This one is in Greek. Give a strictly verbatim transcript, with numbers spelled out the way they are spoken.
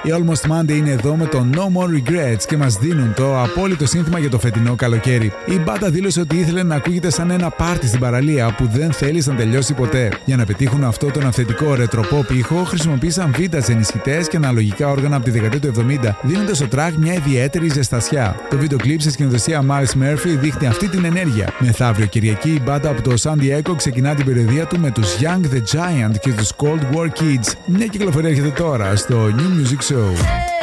Η Almost Monday είναι εδώ με το No More Regrets και μας δίνουν το απόλυτο σύνθημα για το φετινό καλοκαίρι. Η μπάντα δήλωσε ότι ήθελε να ακούγεται σαν ένα πάρτι στην παραλία που δεν θέλει να τελειώσει ποτέ. Για να πετύχουν αυτό τον αυθεντικό ρετροπόπ ήχο, χρησιμοποίησαν vintage ενισχυτές και αναλογικά όργανα από τη δεκαετία του εβδομήντα, δίνοντας στο track μια ιδιαίτερη ζεστασιά. Το βίντεο κλιπ σε σκηνοθεσία Miles Murphy δείχνει αυτή την ενέργεια. Μεθαύριο Κυριακή, η μπάντα από το San Diego ξεκινά την περιοδεία του με τους Young the Giant και τους Cold War Kids. Μια κυκλοφορία έρχεται τώρα στο New Music Show.